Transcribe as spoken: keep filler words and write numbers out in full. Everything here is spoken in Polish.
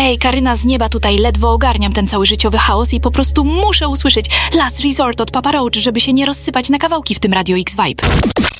Ej, Karyna z nieba tutaj, ledwo ogarniam ten cały życiowy chaos i po prostu muszę usłyszeć Last Resort od Papa Roach, żeby się nie rozsypać na kawałki w tym Radio X Vibe.